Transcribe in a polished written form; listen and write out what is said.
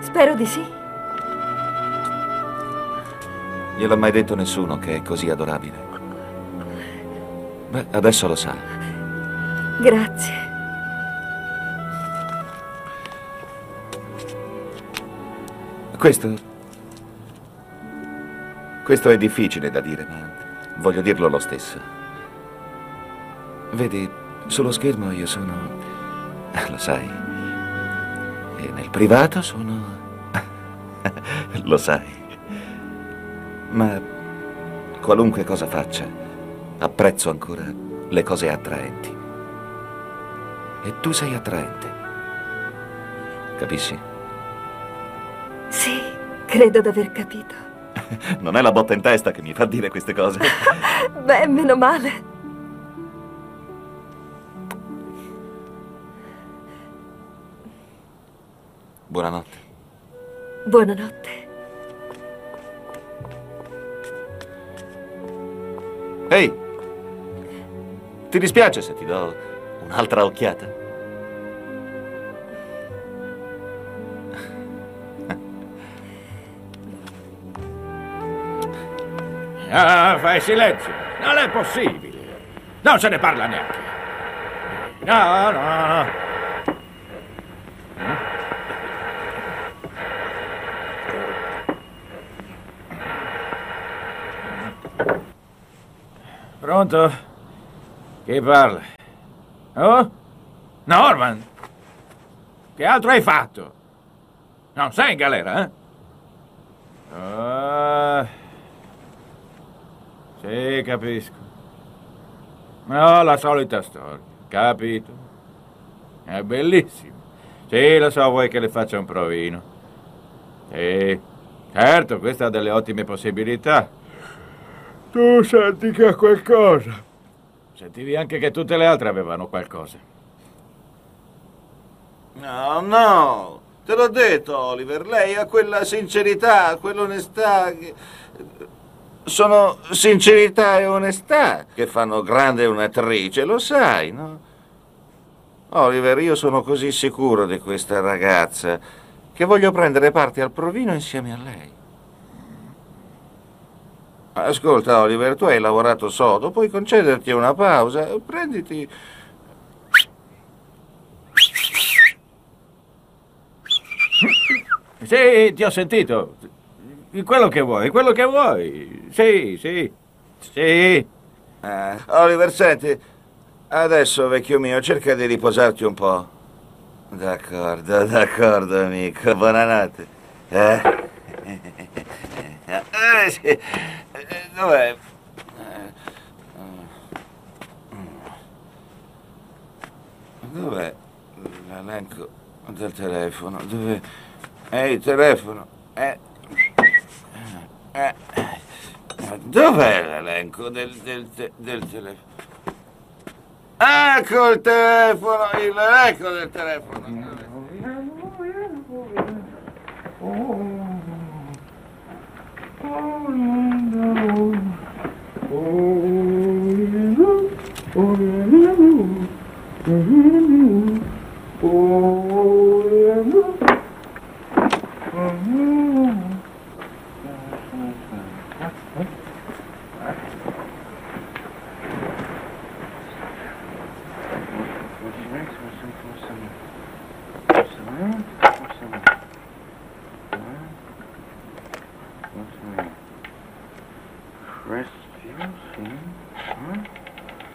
Spero di sì. Gliel'ha mai detto nessuno che è così adorabile? Beh, adesso lo sa. Grazie. Questo è difficile da dire, ma voglio dirlo lo stesso. Vedi, sullo schermo io sono... Lo sai. E nel privato sono... Lo sai. Ma qualunque cosa faccia, apprezzo ancora le cose attraenti. E tu sei attraente. Capisci? Sì, credo d'aver capito. Non è la botta in testa che mi fa dire queste cose. Beh, meno male. Buonanotte. Buonanotte. Ehi, ti dispiace se ti do un'altra occhiata? Ah, fai silenzio. Non è possibile. Non se ne parla neanche. No, no. Pronto? Chi parla? Oh? Norman? Che altro hai fatto? Non sei in galera, eh? Sì, capisco. No, la solita storia, capito? È bellissimo. Sì, lo so, vuoi che le faccia un provino. Sì, certo, questa ha delle ottime possibilità. Tu senti che ha qualcosa. Sentivi anche che tutte le altre avevano qualcosa. No, no, te l'ho detto, Oliver, lei ha quella sincerità, quell'onestà che... Sono sincerità e onestà che fanno grande un'attrice, lo sai, no? Oliver, io sono così sicuro di questa ragazza che voglio prendere parte al provino insieme a lei. Ascolta, Oliver, tu hai lavorato sodo, puoi concederti una pausa, prenditi... Sì, ti ho sentito. Quello che vuoi, quello che vuoi. Sì, sì, sì. Oliver, senti, adesso, vecchio mio, cerca di riposarti un po'. D'accordo, amico, buonanotte. Sì. Dov'è? Dov'è l'elenco del telefono? Dov'è? Il telefono? Dov'è l'elenco del telefono? Ecco il telefono, l'elenco del telefono. Rest,